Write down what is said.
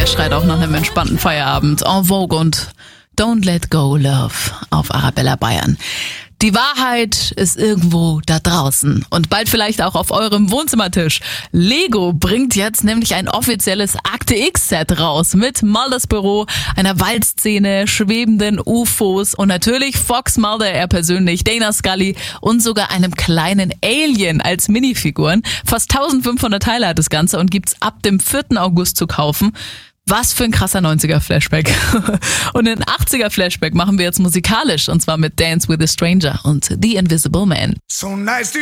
schreit auch nach einem entspannten Feierabend. En Vogue und Don't Let Go Love auf Arabella Bayern. Die Wahrheit ist irgendwo da draußen und bald vielleicht auch auf eurem Wohnzimmertisch. Lego bringt jetzt nämlich ein offizielles Akte X-Set raus mit Mulders Büro, einer Waldszene, schwebenden UFOs und natürlich Fox Mulder, er persönlich, Dana Scully und sogar einem kleinen Alien als Minifiguren. Fast 1500 Teile hat das Ganze und gibt's ab dem 4. August zu kaufen. Was für ein krasser 90er-Flashback. Und den 80er-Flashback machen wir jetzt musikalisch und zwar mit Dance with a Stranger und The Invisible Man. So nice.